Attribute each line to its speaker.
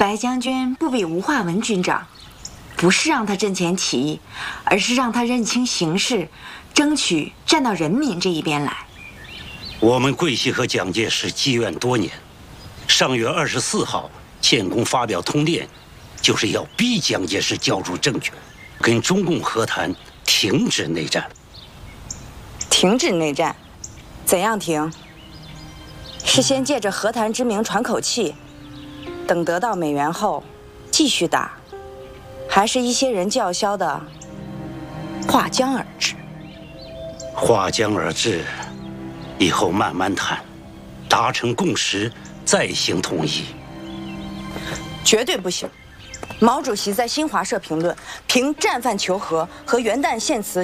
Speaker 1: 白将军不比吴化文军长，不是让他阵前起义，而是让他认清形势，争取站到人民这一边来。
Speaker 2: 我们桂系和蒋介石积怨多年，上月24号建功发表通电，就是要逼蒋介石交出政权，跟中共和谈，停止内战。
Speaker 3: 停止内战，怎样停？是先借着和谈之名喘口气，等得到美元后继续打，还是一些人叫嚣的划江而治？
Speaker 2: 划江而治，以后慢慢谈，达成共识再行统一。
Speaker 3: 绝对不行！毛主席在新华社评论评战犯求和和元旦献词